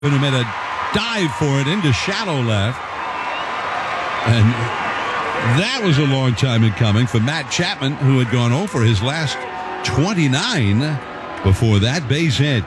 who made a dive for it into shallow left. And that was a long time in coming for Matt Chapman, who had gone 0 for his last 29 before that base hit.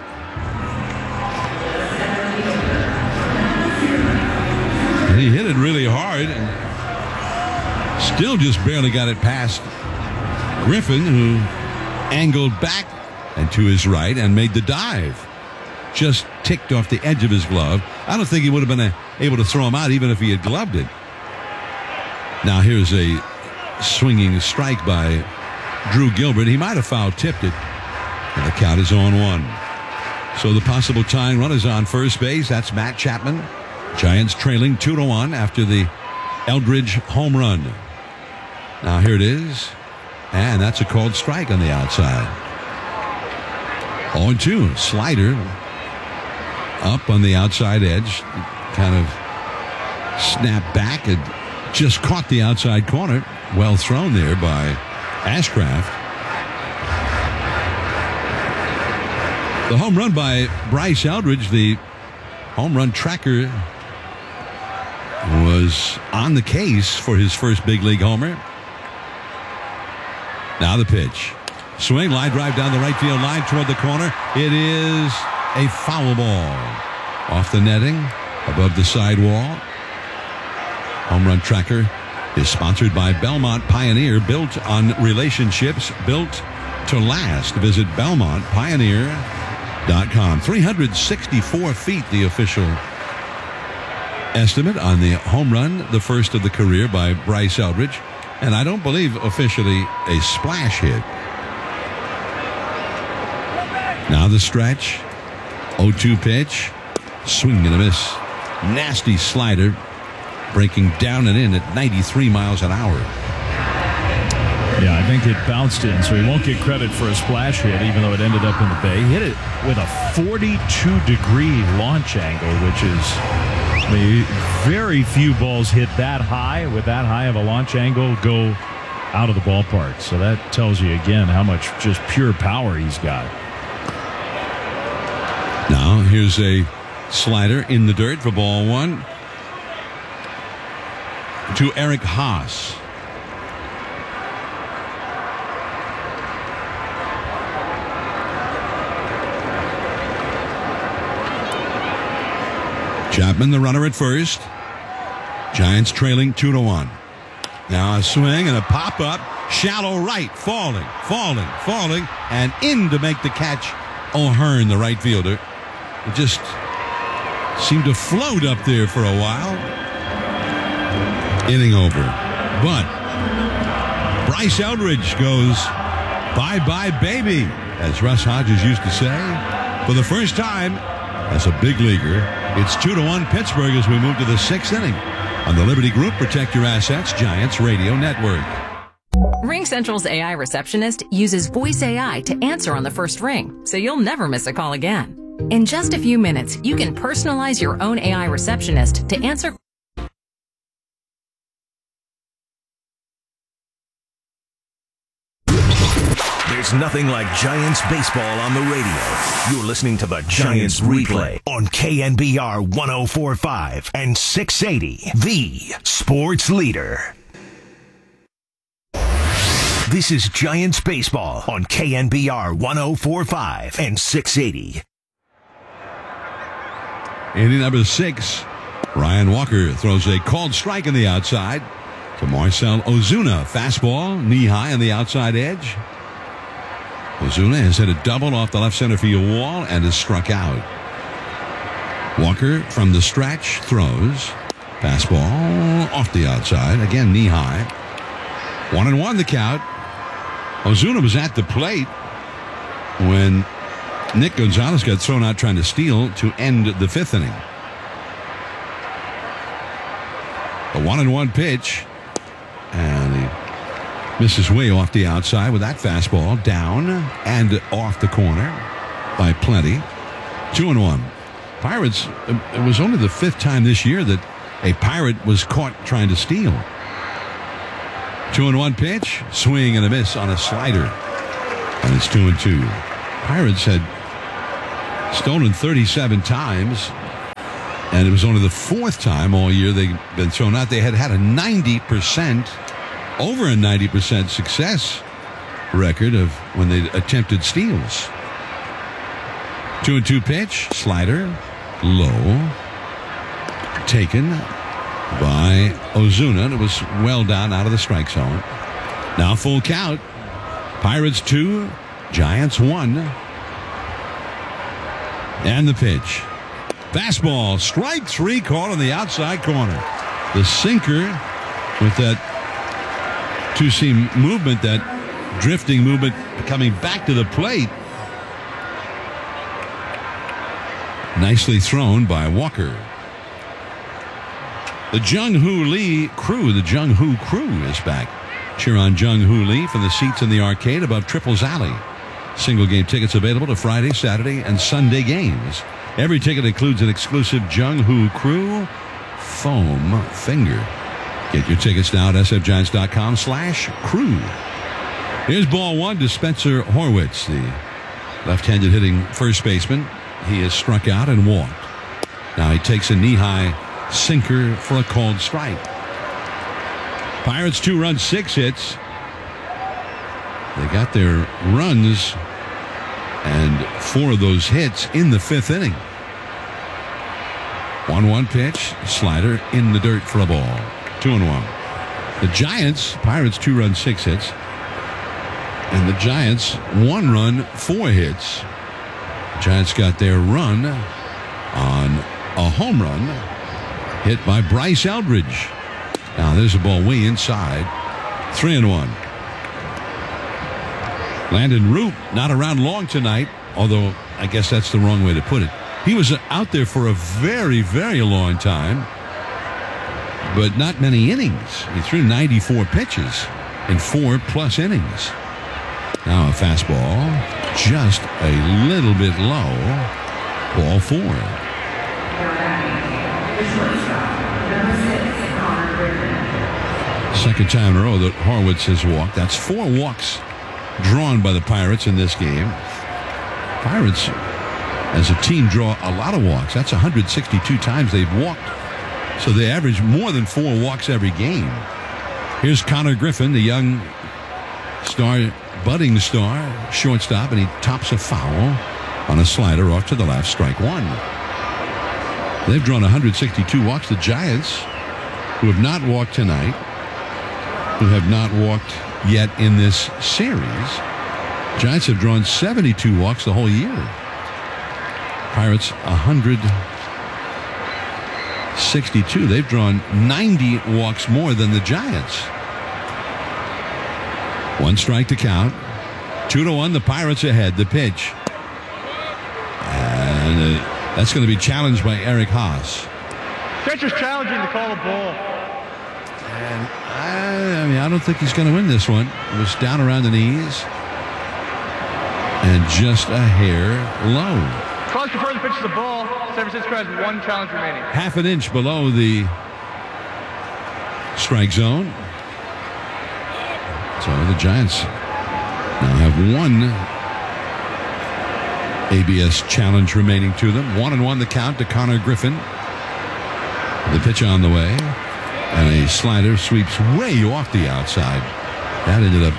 And he hit it really hard and still just barely got it past Griffin, who angled back and to his right and made the dive. Just ticked off the edge of his glove. I don't think he would have been able to throw him out even if he had gloved it. Now here's a swinging strike by Drew Gilbert. He might have foul tipped it. And the count is 0-1. So the possible tying run is on first base. That's Matt Chapman. Giants trailing 2-1 after the Eldridge home run. Now here it is. And that's a called strike on the outside. 0-2. Slider up on the outside edge. Kind of snapped back and just caught the outside corner. Well thrown there by Ashcraft. The home run by Bryce Eldridge, the home run tracker, was on the case for his first big league homer. Now the pitch. Swing, line drive down the right field line toward the corner. It is a foul ball. Off the netting, above the sidewall. Home Run Tracker is sponsored by Belmont Pioneer, built on relationships, built to last. Visit BelmontPioneer.com. 364 feet, the official estimate on the home run, the first of the career by Bryce Eldridge. And I don't believe officially a splash hit. Now the stretch. 0-2 pitch. Swing and a miss. Nasty slider. Breaking down and in at 93 miles an hour. Yeah, I think it bounced in, so he won't get credit for a splash hit, even though it ended up in the bay. He hit it with a 42-degree launch angle, which is very few balls hit that high with that high of a launch angle go out of the ballpark. So that tells you again how much just pure power he's got. Now here's a slider in the dirt for ball one to Eric Haas. Chapman, the runner at first. Giants trailing 2-1. Now a swing and a pop-up. Shallow right. Falling. And in to make the catch, O'Hearn, the right fielder. It just seemed to float up there for a while. Inning over. But Bryce Eldridge goes bye-bye, baby, as Russ Hodges used to say. For the first time as a big leaguer, it's 2-1 Pittsburgh as we move to the sixth inning. On the Liberty Group Protect Your Assets Giants Radio Network. RingCentral's AI receptionist uses voice AI to answer on the first ring, so you'll never miss a call again. In just a few minutes, you can personalize your own AI receptionist to answer. There's nothing like Giants baseball on the radio. You're listening to the Giants Replay on KNBR 104.5 and 680, the sports leader. This is Giants baseball on KNBR 104.5 and 680. Inning number 6. Ryan Walker throws a called strike on the outside to Marcell Ozuna. Fastball, knee high on the outside edge. Ozuna has hit a double off the left center field wall and is struck out. Walker from the stretch throws. Fastball off the outside. Again, knee high. 1-1 the count. Ozuna was at the plate when Nick Gonzalez got thrown out trying to steal to end the fifth inning. A 1-1 pitch. And he misses way off the outside with that fastball. Down and off the corner by plenty. 2-1. Pirates, it was only the 5th time this year that a Pirate was caught trying to steal. 2-1 pitch. Swing and a miss on a slider. And it's 2-2. Pirates had stolen 37 times. And it was only the fourth time all year they'd been thrown out. They had a 90%, over a 90% success record of when they attempted steals. 2-2 pitch, slider, low, taken by Ozuna. It was well down out of the strike zone. Now full count. Pirates 2, Giants 1. And the pitch. Fastball, strike 3 caught on the outside corner. The sinker with that two-seam movement, that drifting movement coming back to the plate. Nicely thrown by Walker. The Jung-Hoo Lee crew, is back. Cheer on Jung-Hoo Lee from the seats in the arcade above Triples Alley. Single game tickets available to Friday, Saturday, and Sunday games. Every ticket includes an exclusive Jung-Hoo crew foam finger. Get your tickets now at sfgiants.com/crew. Here's ball 1 to Spencer Horwitz, the left-handed hitting first baseman. He has struck out and walked. Now he takes a knee-high sinker for a called strike. Pirates 2 runs, 6 hits. They got their runs and 4 of those hits in the 5th inning. 1-1 pitch, slider in the dirt for a ball. 2-1. The Giants, Pirates 2 runs, 6 hits. And the Giants 1 run, 4 hits. Giants got their run on a home run hit by Bryce Eldridge. Now there's a ball way inside. 3-1. Landon Root not around long tonight, although I guess that's the wrong way to put it. He was out there for a very, very long time, but not many innings. He threw 94 pitches in 4+ innings. Now a fastball, just a little bit low. Ball 4. Second time in a row that Horwitz has walked. That's 4 walks drawn by the Pirates in this game. Pirates, as a team, draw a lot of walks. That's 162 times they've walked. So they average more than 4 walks every game. Here's Connor Griffin, the young star, budding star, shortstop, and he tops a foul on a slider off to the left, strike 1. They've drawn 162 walks. The Giants, who have not walked tonight, who have not walked yet in this series, Giants have drawn 72 walks the whole year. Pirates 162. They've drawn 90 walks more than the Giants. 1 strike to count. 2-1. The Pirates ahead. The pitch. And that's going to be challenged by Eric Haas. Catcher's challenging to call a ball. And I don't think he's going to win this one. It was down around the knees and just a hair low. Cause confirmed the pitch is the ball. San Francisco has 1 challenge remaining. Half an inch below the strike zone. So the Giants now have 1 ABS challenge remaining to them. 1-1 the count to Connor Griffin. The pitch on the way. And a slider sweeps way off the outside. That ended up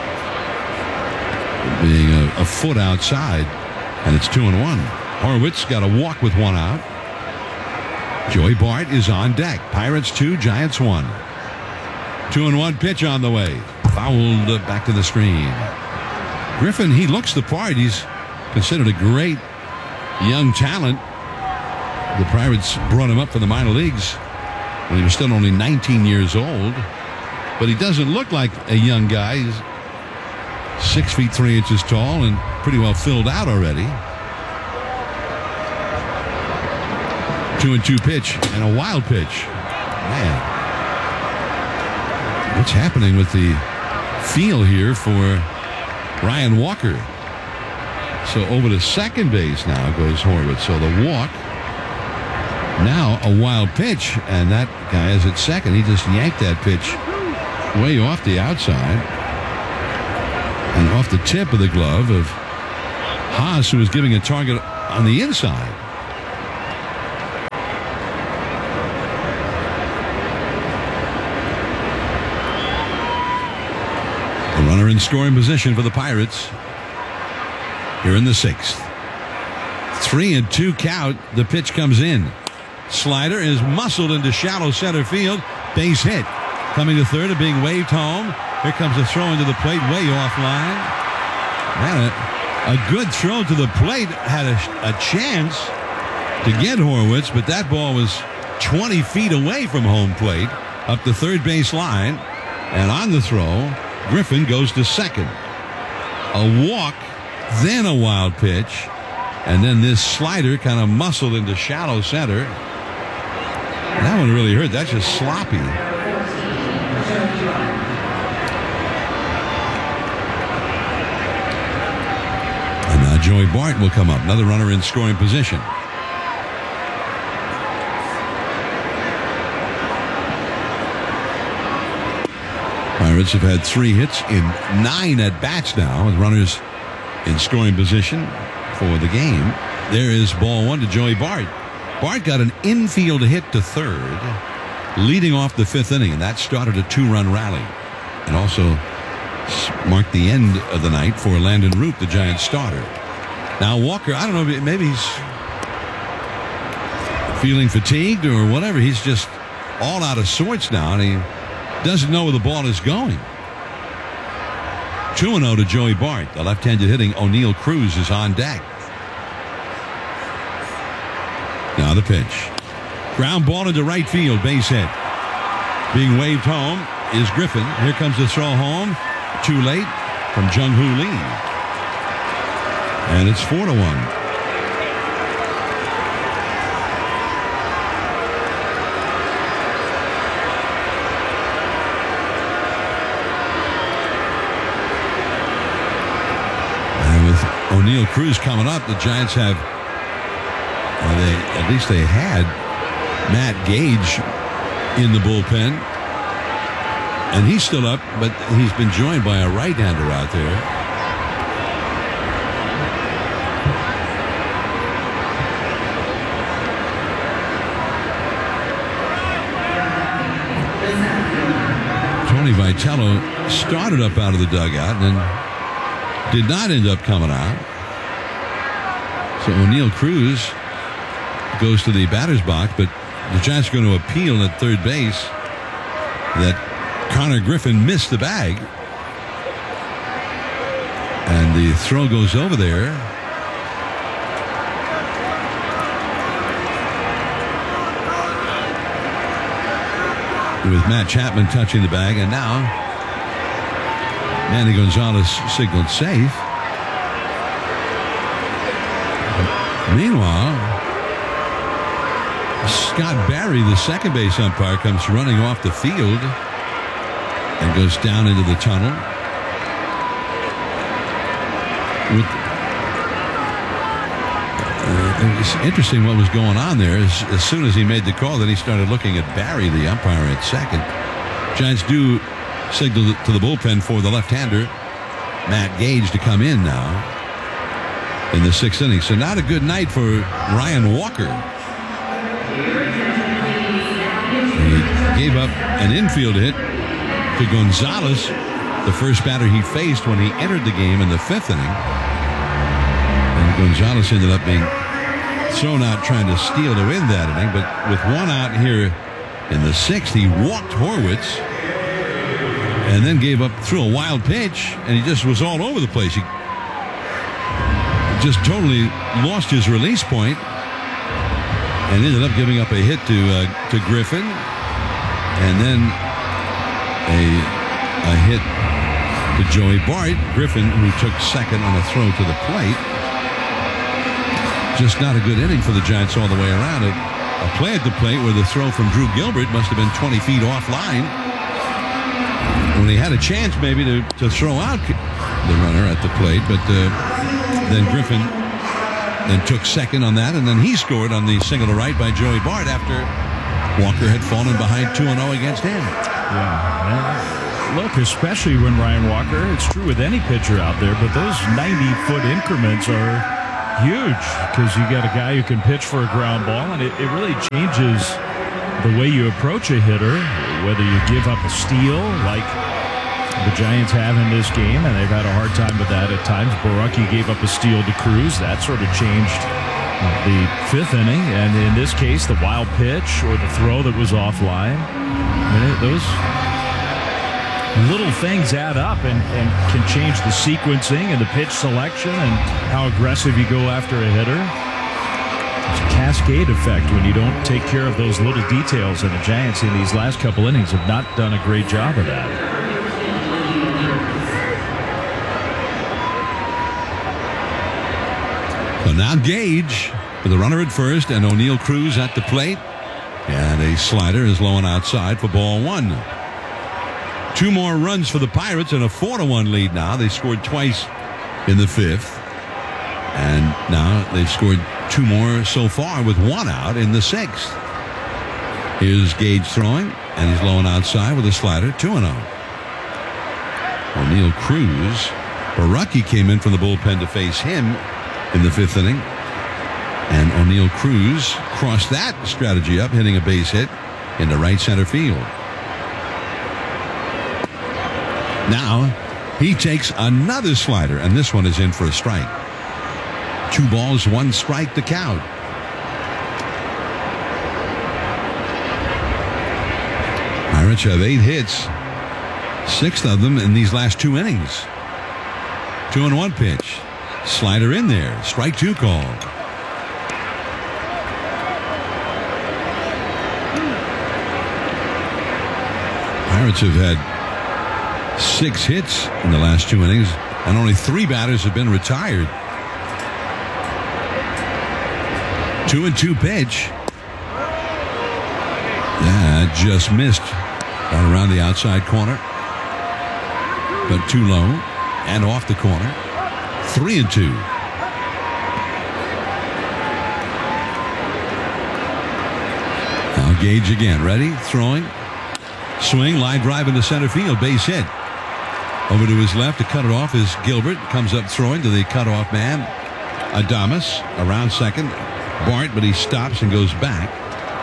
being a foot outside. And it's 2-1. Horwitz got a walk with 1 out. Joey Bart is on deck. Pirates 2, Giants 1. 2-1 pitch on the way. Fouled back to the screen. Griffin, he looks the part. He's considered a great young talent. The Pirates brought him up from the minor leagues when he was still only 19 years old. But he doesn't look like a young guy. He's 6 feet 3 inches tall and pretty well filled out already. 2-2 pitch and a wild pitch. Man, what's happening with the feel here for Ryan Walker? So over to second base now goes Horwitz. So the walk. Now a wild pitch, and that guy is at second. He just yanked that pitch way off the outside and off the tip of the glove of Haas, who was giving a target on the inside. Runner in scoring position for the Pirates here in the 6th. 3-2 count. The pitch comes in. Slider is muscled into shallow center field. Base hit. Coming to third and being waved home. Here comes a throw into the plate way offline. Man, a good throw to the plate. Had a chance to get Horwitz, but that ball was 20 feet away from home plate up the third base line. And on the throw, Griffin goes to second. A walk, then a wild pitch, and then this slider kind of muscled into shallow center. That one really hurt. That's just sloppy. And now Joey Bart will come up. Another runner in scoring position. Pirates have had 3 hits in 9 at-bats now with runners in scoring position for the game. There is ball 1 to Joey Bart. Bart got an infield hit to third, leading off the 5th inning, and that started a 2-run rally. And also marked the end of the night for Landon Root, the Giants starter. Now Walker, I don't know, maybe he's feeling fatigued or whatever. He's just all out of sorts now, and he doesn't know where the ball is going. 2-0 to Joey Bart. The left-handed hitting O'Neill Cruz is on deck. Now the pitch. Ground ball into right field, base hit. Being waved home is Griffin. Here comes the throw home. Too late from Jung-Hoo Lee. And it's 4-1. O'Neill Cruz coming up. The Giants have, at least they had Matt Gage in the bullpen. And he's still up, but he's been joined by a right-hander out there. Tony Vitello started up out of the dugout and then did not end up coming out. So O'Neill Cruz goes to the batter's box, but the Giants are going to appeal at third base that Connor Griffin missed the bag. And the throw goes over there. With Matt Chapman touching the bag, and now Manny Gonzalez signaled safe. Meanwhile, Scott Barry, the second base umpire, comes running off the field and goes down into the tunnel. It's interesting what was going on there. As soon as he made the call, then he started looking at Barry, the umpire, at second. Giants do signal to the bullpen for the left-hander, Matt Gage, to come in now in the 6th inning. So not a good night for Ryan Walker. He gave up an infield hit to Gonzalez, the first batter he faced when he entered the game in the 5th inning. And Gonzalez ended up being thrown out trying to steal to win that inning. But with one out here in the 6th, he walked Horwitz and then threw a wild pitch, and he just was all over the place. He just totally lost his release point and ended up giving up a hit to Griffin, and then a hit to Joey Bart. Griffin, who took second on a throw to the plate. Just not a good inning for the Giants all the way around. A play at the plate where the throw from Drew Gilbert must have been 20 feet offline, when he had a chance maybe to throw out the runner at the plate. But then Griffin then took second on that, and then he scored on the single to right by Joey Bart after Walker had fallen behind 2-0 against him. Yeah. Look, especially when Ryan Walker, it's true with any pitcher out there, but those 90-foot increments are huge because you got a guy who can pitch for a ground ball, and it really changes the way you approach a hitter, whether you give up a steal like the Giants have in this game, and they've had a hard time with that at times. Borucki gave up a steal to Cruz. That sort of changed the fifth inning, and in this case, the wild pitch or the throw that was offline. Those little things add up and can change the sequencing and the pitch selection and how aggressive you go after a hitter. It's a cascade effect when you don't take care of those little details, and the Giants in these last couple innings have not done a great job of that. So now Gage with the runner at first and O'Neill Cruz at the plate. And a slider is low and outside for ball one. 2 more runs for the Pirates and a 4-1 lead now. They scored twice in the fifth. And now they've scored 2 more so far with 1 out in the sixth. Here's Gage throwing, and he's low and outside with a slider, 2-0. O'Neill Cruz. Borucki came in from the bullpen to face him in the fifth inning. And O'Neill Cruz crossed that strategy up, hitting a base hit into right center field. Now he takes another slider, and this one is in for a strike. 2 balls, 1 strike to count. Pirates have 8 hits, 6 of them in these last 2 innings. 2-1 pitch. Slider in there. Strike 2 call. Pirates have had 6 hits in the last 2 innings, and only 3 batters have been retired. 2-2 pitch. Yeah, just missed right around the outside corner, but too low and off the corner. 3-2. Now Gage again, ready, throwing, swing, line drive into center field, base hit. Over to his left to cut it off is Gilbert. Comes up throwing to the cutoff man, Adames, around second. Bart, but he stops and goes back.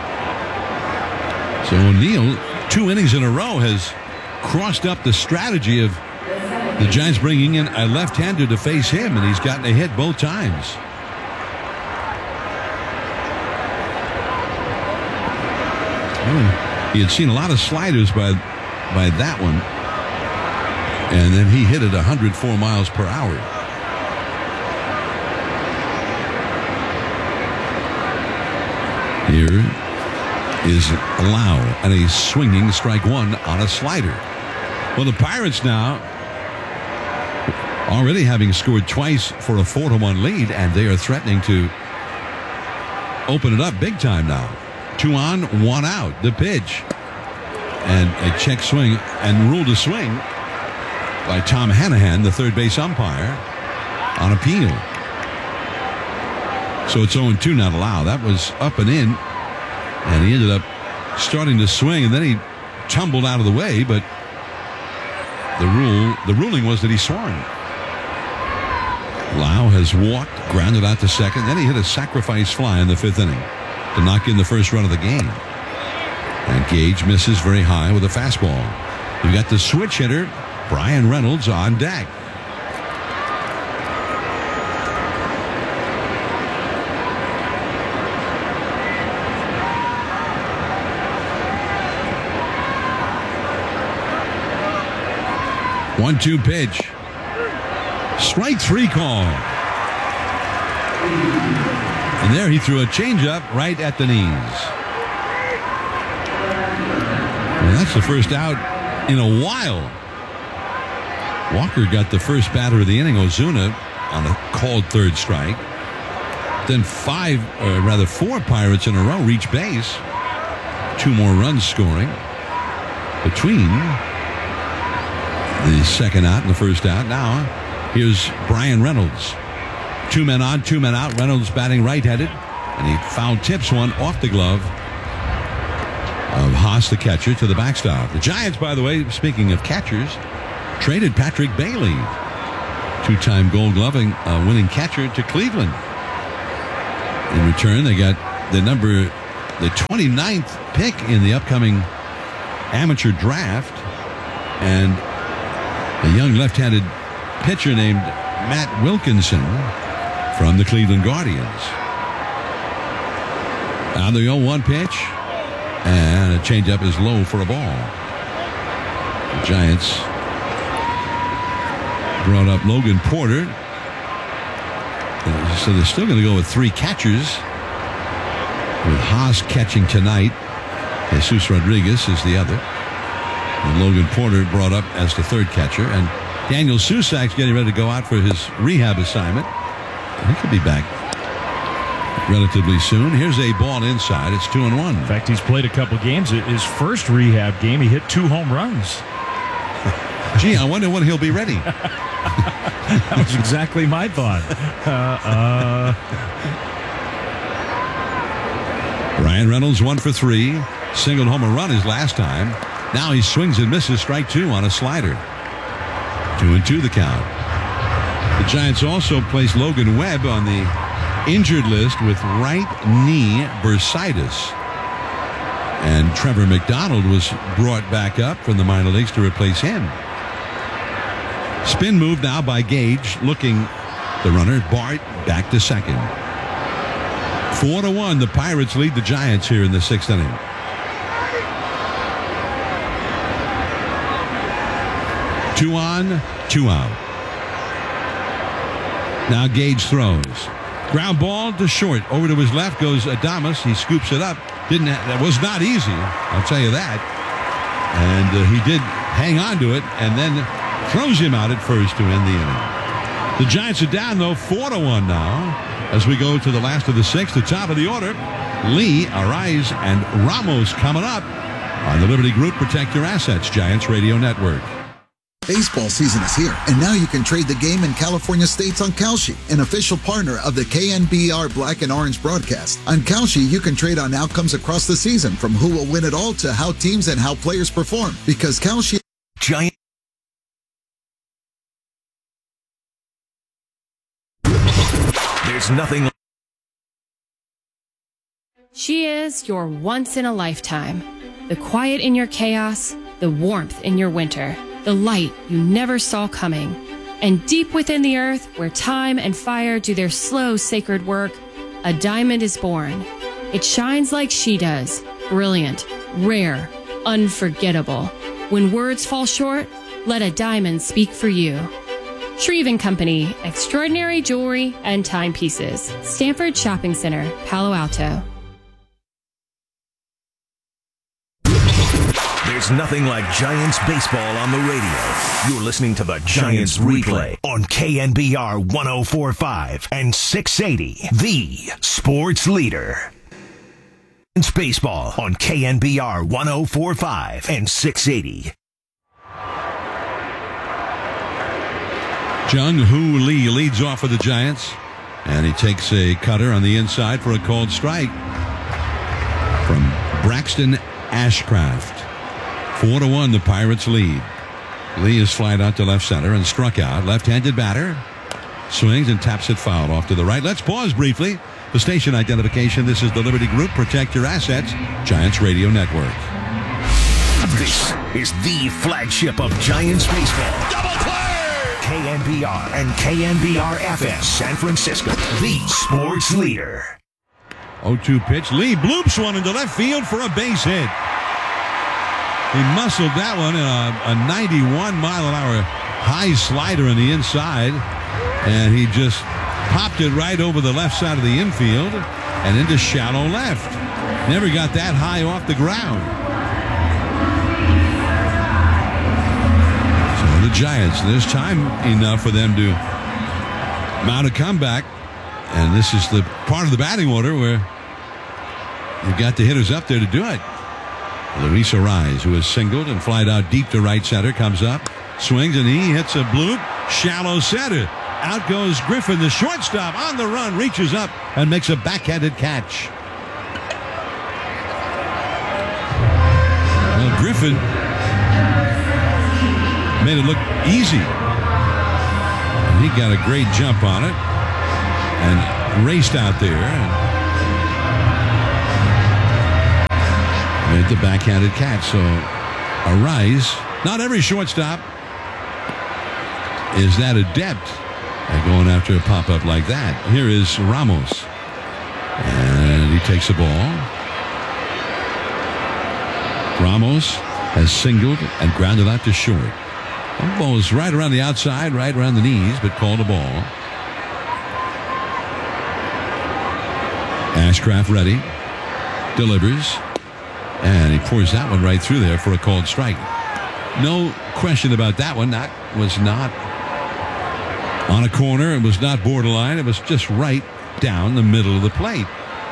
So O'Neill, 2 innings in a row, has crossed up the strategy of the Giants bringing in a left-hander to face him, and he's gotten a hit both times. He had seen a lot of sliders by that one, and then he hit it 104 miles per hour. Here is Lau, and a swinging strike 1 on a slider. Well, the Pirates now already having scored twice for a 4-1 lead, and they are threatening to open it up big time now. 2 on, 1 out. The pitch. And a check swing and ruled a swing by Tom Hanahan, the third base umpire, on appeal. So it's 0-2 not allowed. That was up and in, and he ended up starting to swing, and then he tumbled out of the way, but the ruling was that he swung. Lau has walked, grounded out to second, then he hit a sacrifice fly in the 5th inning to knock in the first run of the game. And Gage misses very high with a fastball. You've got the switch hitter, Brian Reynolds, on deck. One-two pitch. Strike 3 call. And there he threw a changeup right at the knees. Well, that's the first out in a while. Walker got the first batter of the inning, Ozuna, on a called 3rd strike. Then 4 Pirates in a row reach base. 2 more runs scoring between the second out and the first out. Now, here's Brian Reynolds. 2 men on, 2 men out. Reynolds batting right-handed, and he foul tips one off the glove of Haas, the catcher, to the backstop. The Giants, by the way, speaking of catchers, traded Patrick Bailey, 2-time Gold Glove winning catcher, to Cleveland. In return, they got the 29th pick in the upcoming amateur draft, and A young left-handed pitcher named Matt Wilkinson from the Cleveland Guardians. Now the 0-1 pitch, and a changeup is low for a ball. The Giants brought up Logan Porter, so they're still going to go with 3 catchers, with Haas catching tonight. Jesus Rodriguez is the other, and Logan Porter brought up as the 3rd catcher, and Daniel Susak's getting ready to go out for his rehab assignment. He could be back relatively soon. Here's a ball inside. It's 2-1. In fact, he's played a couple games. His first rehab game, he hit 2 home runs. Gee, I wonder when he'll be ready. That was exactly my thought. Ryan Reynolds 1 for 3. Singled home a run his last time. Now he swings and misses strike 2 on a slider. 2-2 the count. The Giants also placed Logan Webb on the injured list with right knee bursitis. And Trevor McDonald was brought back up from the minor leagues to replace him. Spin move now by Gage, looking the runner. Bart back to second. 4-1, the Pirates lead the Giants here in the 6th inning. Two on, 2 out. Now Gage throws. Ground ball to short. Over to his left goes Adames. He scoops it up. That was not easy, I'll tell you that. And he did hang on to it and then throws him out at first to end the inning. The Giants are down, though, 4-1 now. As we go to the last of the 6th, the top of the order, Lee, Arise, and Ramos coming up on the Liberty Group Protect Your Assets Giants Radio Network. Baseball season is here, and now you can trade the game in California states on Kalshi, an official partner of the KNBR Black and Orange broadcast. On Kalshi, you can trade on outcomes across the season, from who will win it all to how teams and how players perform. Because Kalshi... Giant. There's nothing. She is your once in a lifetime. The quiet in your chaos, the warmth in your winter, the light you never saw coming. And deep within the earth, where time and fire do their slow, sacred work, a diamond is born. It shines like she does, brilliant, rare, unforgettable. When words fall short, let a diamond speak for you. Shreve & Company, extraordinary jewelry and timepieces. Stanford Shopping Center, Palo Alto. There's nothing like Giants baseball on the radio. You're listening to the Giants Replay on KNBR 104.5 and 680, the sports leader. Giants baseball on KNBR 104.5 and 680. Jung-Hoo Lee leads off for the Giants, and he takes a cutter on the inside for a called strike from Braxton Ashcraft. 4-1, the Pirates lead. Lee is flied out to left center and struck out. Left-handed batter swings and taps it foul off to the right. Let's pause briefly. The station identification. This is the Liberty Group. Protect your assets. Giants Radio Network. This is the flagship of Giants baseball. Double play! KNBR and KNBR FM San Francisco, the sports leader. 0-2 pitch. Lee bloops one into left field for a base hit. He muscled that one in a 91-mile-an-hour high slider on the inside, and he just popped it right over the left side of the infield and into shallow left. Never got that high off the ground. So the Giants, there's time enough for them to mount a comeback, and this is the part of the batting order where you've got the hitters up there to do it. Luis Arise, who is singled and flied out deep to right center, comes up, swings, and he hits a bloop, shallow center. Out goes Griffin, the shortstop, on the run, reaches up and makes a backhanded catch. Well, Griffin made it look easy. And he got a great jump on it and raced out there and made the backhanded catch. So Arise, not every shortstop is that adept at going after a pop-up like that. Here is Ramos. And he takes the ball. Ramos has singled and grounded out to short. The ball is right around the outside, right around the knees, but called a ball. Ashcraft ready. Delivers. And he pours that one right through there for a called strike. No question about that one. That was not on a corner. It was not borderline. It was just right down the middle of the plate.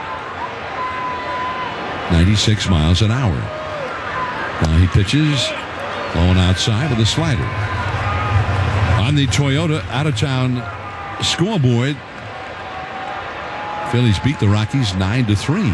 96 miles an hour. Now he pitches low and outside with a slider. On the Toyota out-of-town scoreboard, Phillies beat the Rockies 9-3.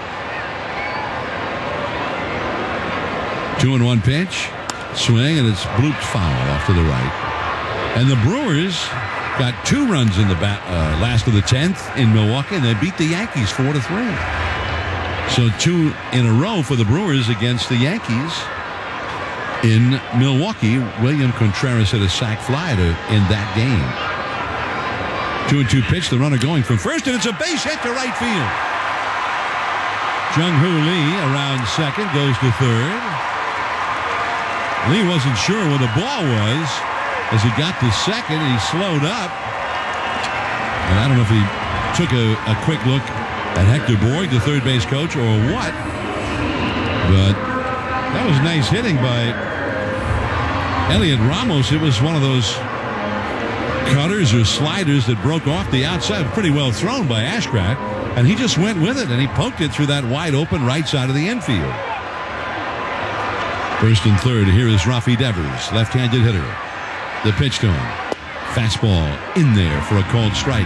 2-1 pitch. Swing, and it's blooped foul off to the right. And the Brewers got 2 runs in the last of the 10th in Milwaukee, and they beat the Yankees 4-3. So 2 in a row for the Brewers against the Yankees in Milwaukee. William Contreras hit a sac fly in that game. 2-2 pitch, the runner going from first, and it's a base hit to right field. Jung-Hoo Lee around second, goes to third. Lee wasn't sure where the ball was as he got to second. He slowed up. And I don't know if he took a quick look at Hector Borg, the third base coach, or what. But that was nice hitting by Elliot Ramos. It was one of those cutters or sliders that broke off the outside. Pretty well thrown by Ashcraft. And he just went with it, and he poked it through that wide open right side of the infield. First and third, here is Rafi Devers, left-handed hitter. The pitch to him. Fastball in there for a called strike.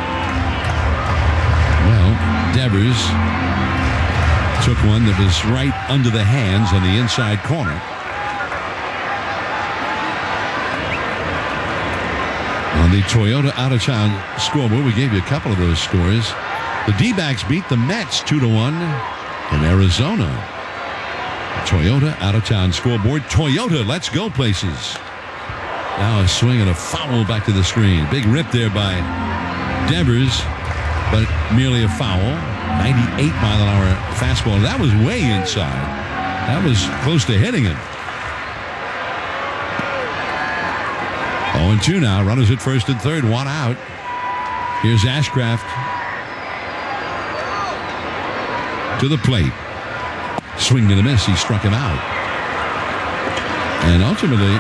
Well, Devers took one that was right under the hands on the inside corner. On the Toyota out-of-town scoreboard, we gave you a couple of those scores. The D-backs beat the Mets 2-1 in Arizona. Toyota out-of-town scoreboard. Toyota, let's go places. Now a swing and a foul back to the screen. Big rip there by Devers, but merely a foul. 98-mile-an-hour fastball. That was way inside. That was close to hitting him. 0-2 now. Runners at first and third. 1 out. Here's Ashcraft to the plate. Swing and a miss. He struck him out. And ultimately,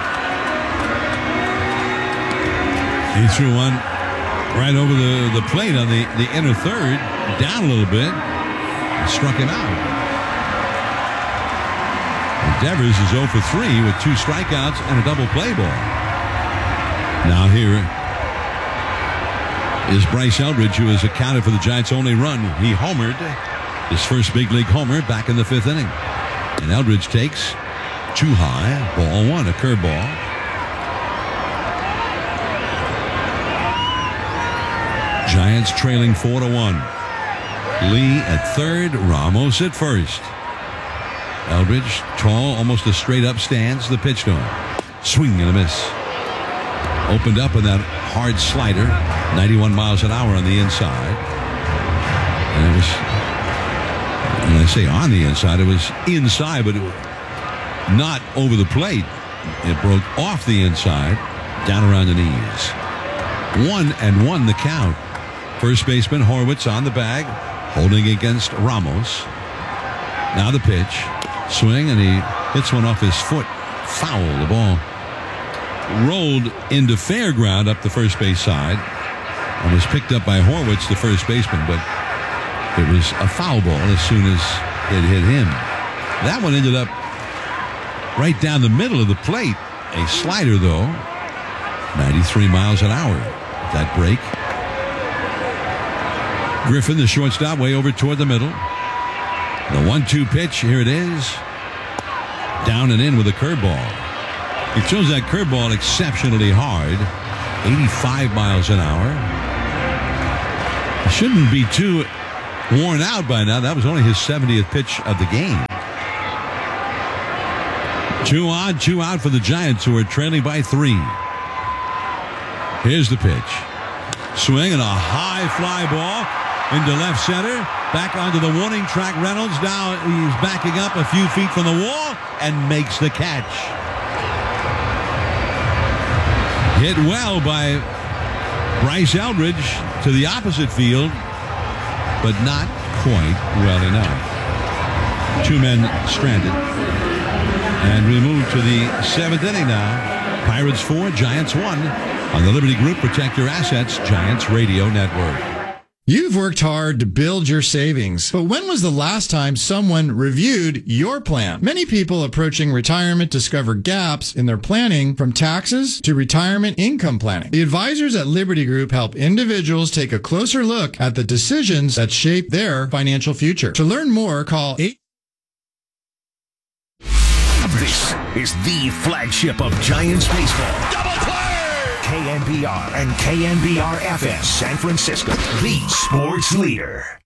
he threw one right over the plate on the inner third, down a little bit, and struck him out. And Devers is 0 for 3 with 2 strikeouts and a double play ball. Now here is Bryce Eldridge, who has accounted for the Giants' only run. He homered. His first big league homer back in the 5th inning. And Eldridge takes too high. Ball 1, a curveball. Giants trailing 4-1. Lee at third, Ramos at first. Eldridge, tall, almost a straight up stance. The pitch to him. Swing and a miss. Opened up in that hard slider. 91 miles an hour on the inside. And it was... When I say on the inside, it was inside, but it was not over the plate. It broke off the inside, down around the knees. 1-1 the count. First baseman Horwitz on the bag, holding against Ramos. Now the pitch. Swing, and he hits one off his foot. Foul. The ball rolled into fair ground up the first base side and was picked up by Horwitz, the first baseman, but it was a foul ball as soon as it hit him. That one ended up right down the middle of the plate. A slider, though. 93 miles an hour. That break. Griffin, the shortstop, way over toward the middle. The 1-2 pitch. Here it is. Down and in with a curveball. He throws that curveball exceptionally hard. 85 miles an hour. It shouldn't be too worn out by now. That was only his 70th pitch of the game. 2 on, 2 out for the Giants, who are trailing by 3. Here's the pitch. Swing and a high fly ball into left center. Back onto the warning track. Reynolds now he's backing up a few feet from the wall and makes the catch. Hit well by Bryce Eldridge to the opposite field, but not quite well enough. 2 men stranded. And we move to the 7th inning now. Pirates 4, Giants 1 on the Liberty Group Protect Your Assets Giants Radio Network. You've worked hard to build your savings, but when was the last time someone reviewed your plan? Many people approaching retirement discover gaps in their planning, from taxes to retirement income planning. The advisors at Liberty Group help individuals take a closer look at the decisions that shape their financial future. To learn more, call 8. This is the flagship of Giants baseball. Double play! KNBR and KNBR FM, San Francisco, the sports leader.